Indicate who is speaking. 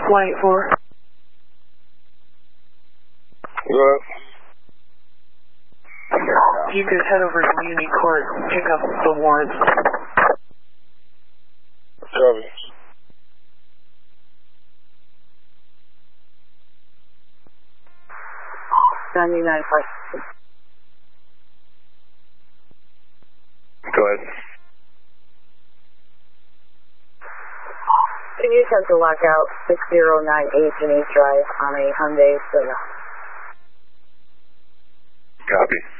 Speaker 1: Flight 4.
Speaker 2: What?
Speaker 1: You could head over to Muni Court and pick up the warrants.
Speaker 2: Copy.
Speaker 3: 99 Flight.
Speaker 2: Go ahead.
Speaker 3: Can you attempt to lock out 6098 Denise Drive on a Hyundai Sonata?
Speaker 2: Copy.